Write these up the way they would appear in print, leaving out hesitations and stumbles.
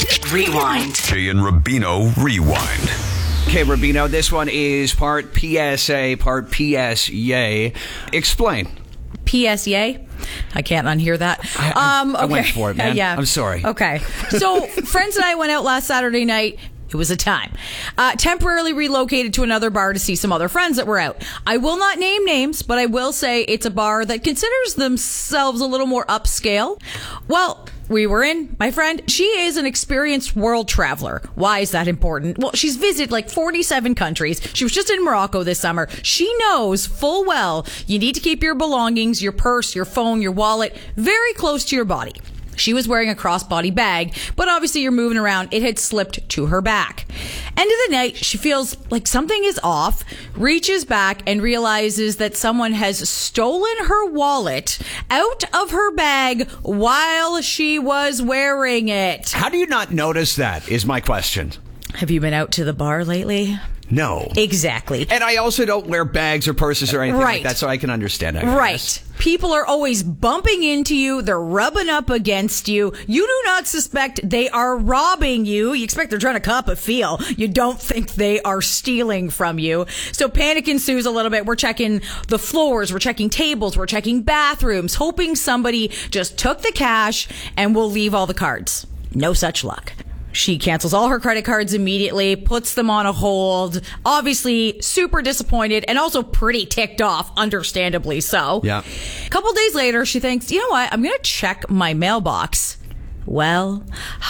Rewind. Jay and Rubino Rewind. Okay, Rubino, this one is part PSA, part PS yay. Explain. PS yay? I can't unhear that. I went for it, man. Yeah. I'm sorry. Okay. So, friends and I went out last Saturday night. It was a time. Temporarily relocated to another bar to see some other friends that were out. I will not name names, but I will say it's a bar that considers themselves a little more upscale. Well, we were in. My friend, she is an experienced world traveler. Why is that important? Well, she's visited like 47 countries. She was just in Morocco this summer. She knows full well you need to keep your belongings, your purse, your phone, your wallet very close to your body. She was wearing a crossbody bag, but obviously you're moving around. It had slipped to her back. End of the night, she feels like something is off, reaches back and realizes that someone has stolen her wallet out of her bag while she was wearing it. How do you not notice that, is my question. Have you been out to the bar lately? No. Exactly. And I also don't wear bags or purses or anything like that, so I can understand that. Right. People are always bumping into you. They're rubbing up against you. You do not suspect they are robbing you. You expect they're trying to cop a feel. You don't think they are stealing from you. So panic ensues a little bit. We're checking the floors. We're checking tables. We're checking bathrooms, hoping somebody just took the cash and will leave all the cards. No such luck. She cancels all her credit cards immediately, puts them on a hold, obviously super disappointed and also pretty ticked off, understandably so. Yeah. A couple days later, she thinks, you know what, I'm going to check my mailbox. Well,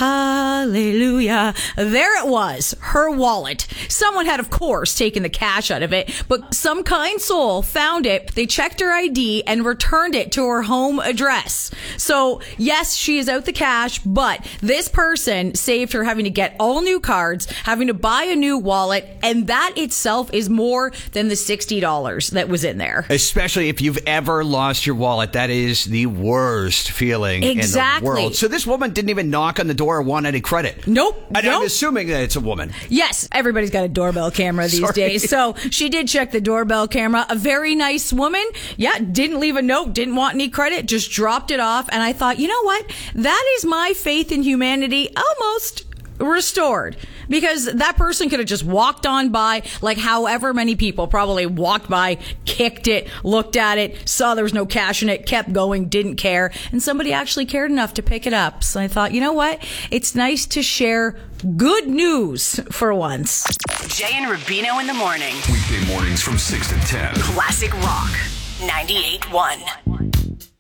hallelujah. There it was, her wallet. Someone had, of course, taken the cash out of it, but some kind soul found it. They checked her ID and returned it to her home address. So, yes, she is out the cash, but this person saved her having to get all new cards, having to buy a new wallet, and that itself is more than the $60 that was in there. Especially if you've ever lost your wallet. That is the worst feeling in the world. So this woman didn't even knock on the door or want any credit. Nope. And I'm assuming that it's a woman. Yes, everybody's got a doorbell camera these days. So she did check the doorbell camera. A very nice woman. Yeah, didn't leave a note, didn't want any credit, just dropped it off. And I thought, you know what? That is my faith in humanity almost restored, because that person could have just walked on by, like however many people probably walked by, kicked it, looked at it, saw there was no cash in it, kept going, didn't care, and somebody actually cared enough to pick it up. So I thought, you know what? It's nice to share good news for once. Jay and Rubino in the morning. Weekday mornings from 6 to 10. Classic Rock 98.1.